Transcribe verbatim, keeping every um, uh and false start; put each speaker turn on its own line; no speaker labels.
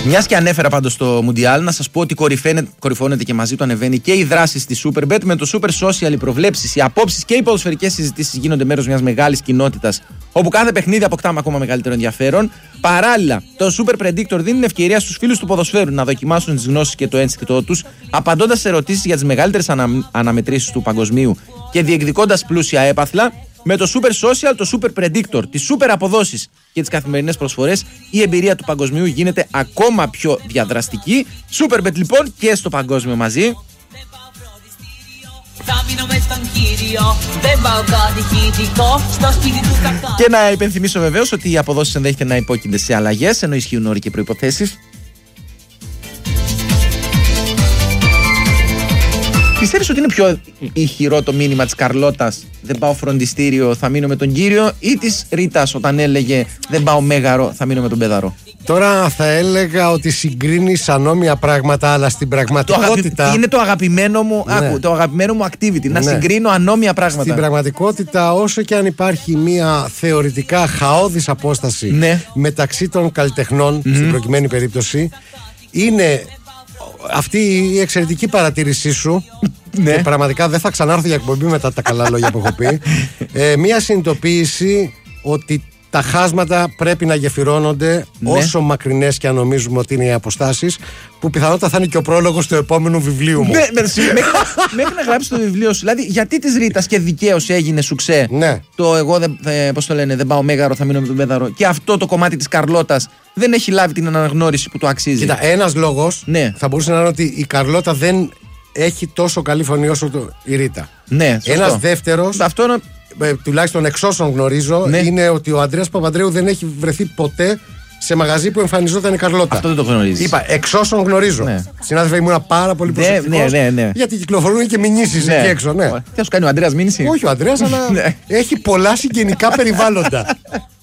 Μιας και ανέφερα πάντως στο Μουντιάλ, να σας πω ότι κορυφώνεται και μαζί του ανεβαίνει και η δράση στη Superbet. Με το Super Social οι προβλέψεις, οι απόψεις και οι ποδοσφαιρικές συζητήσεις γίνονται μέρος μιας μεγάλης κοινότητας, όπου κάθε παιχνίδι αποκτά ακόμα μεγαλύτερο ενδιαφέρον. Παράλληλα, το Super Predictor δίνει ευκαιρία στους φίλους του ποδοσφαίρου να δοκιμάσουν τις γνώσεις και το ένστικτό τους, απαντώντας σε ερωτήσεις για τις μεγαλύτερες ανα... αναμετρήσεις του παγκοσμίου και διεκδικώντας πλούσια έπαθλα. Με το Super Social, το Super Predictor, τις super αποδόσεις και τις καθημερινές προσφορές, η εμπειρία του παγκοσμίου γίνεται ακόμα πιο διαδραστική. Superbet λοιπόν και στο παγκόσμιο μαζί. Και να υπενθυμίσω βεβαίως ότι οι αποδόσεις ενδέχεται να υπόκεινται σε αλλαγές, ενώ ισχύουν όροι και προϋποθέσεις. Πιστεύεις ότι είναι πιο ηχηρό το μήνυμα της Καρλώτας «Δεν πάω φροντιστήριο, θα μείνω με τον κύριο» ή της Ρίτας όταν έλεγε «Δεν πάω μέγαρο, θα μείνω με τον πέδαρο»?
Τώρα θα έλεγα ότι συγκρίνεις ανώμια πράγματα, αλλά στην πραγματικότητα.
Το είναι το αγαπημένο μου, ναι. άκου, το αγαπημένο μου activity, ναι. να συγκρίνω ανώμια πράγματα.
Στην πραγματικότητα, όσο και αν υπάρχει μια θεωρητικά χαόδης απόσταση, ναι. μεταξύ των καλλιτεχνών, mm-hmm. στην προκειμένη περίπτωση, είναι αυτή η εξαιρετική παρατήρησή σου. Ναι. Και πραγματικά δεν θα ξανάρθω για εκπομπή μετά τα καλά λόγια που έχω πει. ε, μια συνειδητοποίηση ότι τα χάσματα πρέπει να γεφυρώνονται, ναι. όσο μακρινές και αν νομίζουμε ότι είναι οι αποστάσεις, που πιθανότατα θα είναι και ο πρόλογος του επόμενου βιβλίου μου.
Ναι, μέχρι, μέχρι να γράψεις το βιβλίο σου. Δηλαδή, γιατί της Ρίτας και δικαίως έγινε σουξέ, ναι. το εγώ δεν, ε, πώς το λένε, δεν πάω μέγαρο, θα μείνω με τον πέδαρο, και αυτό το κομμάτι της Καρλώτας δεν έχει λάβει την αναγνώριση που του αξίζει?
Κοίτα, ένας λόγος, ναι. θα μπορούσε να είναι ότι η Καρλώτα δεν έχει τόσο καλή φωνή όσο το, η Ρίτα.
Ναι,
ένας δεύτερος, αυτό είναι... ε, τουλάχιστον εξ όσων γνωρίζω, ναι. είναι ότι ο Ανδρέας Παπανδρέου δεν έχει βρεθεί ποτέ σε μαγαζί που εμφανιζόταν η Καρλώτα.
Αυτό δεν το γνωρίζεις.
Είπα, εξ όσων γνωρίζω. Ναι. Συνάδελφε, ήμουν πάρα πολύ προσεκτικός.
Ναι, ναι, ναι.
Γιατί κυκλοφορούν και μηνύσεις ναι. εκεί έξω. Ναι.
Τι θα σου κάνει ο Ανδρέας μήνυση?
Όχι, ο Ανδρέας, αλλά έχει πολλά συγγενικά περιβάλλοντα.